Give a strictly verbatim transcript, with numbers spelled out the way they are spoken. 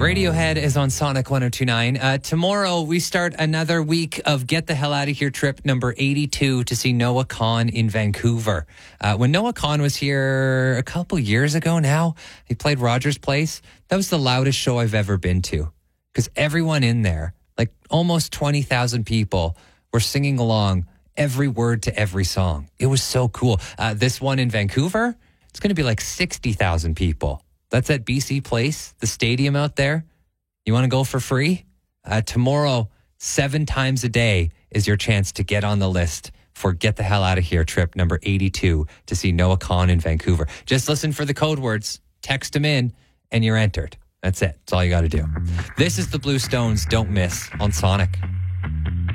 Radiohead is on Sonic one oh two point nine. Uh, tomorrow, we start another week of Get the Hell Out of Here trip number eighty-two to see Noah Kahan in Vancouver. Uh, when Noah Kahan was here a couple years ago now, he played Rogers Place. That was the loudest show I've ever been to because everyone in there, like almost twenty thousand people, were singing along every word to every song. It was so cool. Uh, this one in Vancouver, it's going to be like sixty thousand people. That's at B C Place, the stadium out there. You want to go for free? Uh, tomorrow, seven times a day is your chance to get on the list for Get the Hell Out of Here trip number eighty-two to see Noah Kahan in Vancouver. Just listen for the code words, text them in, and you're entered. That's it. That's all you got to do. This is the Blue Stones, Don't Miss on Sonic.